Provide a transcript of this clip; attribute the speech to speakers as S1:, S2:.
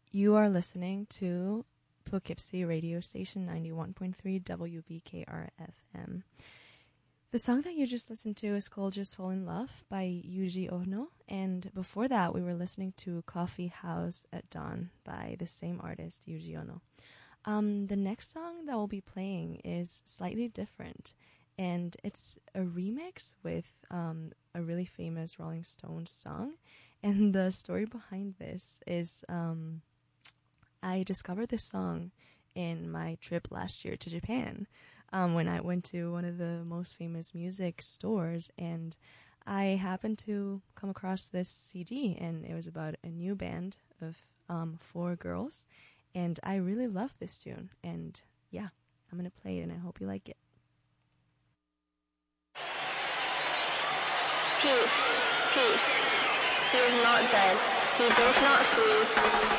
S1: You are listening to Poughkeepsie radio station 91.3 WBKR FM. The song that you just listened to is called Just Fall in Love by Yuji Ono, and before that we were listening to Coffee House at Dawn by the same artist, Yuji Ono. The next song that we'll be playing is slightly different, and it's a remix with a really famous Rolling Stones song. And the story behind this is I discovered this song in my trip last year to Japan when I went to one of the most famous music stores, and I happened to come across this CD, and it was about a new band of 4 girls, and I really love this tune, and yeah, I'm going to play it, and I hope you like it.
S2: Peace, peace. He is not dead. He doth not sleep.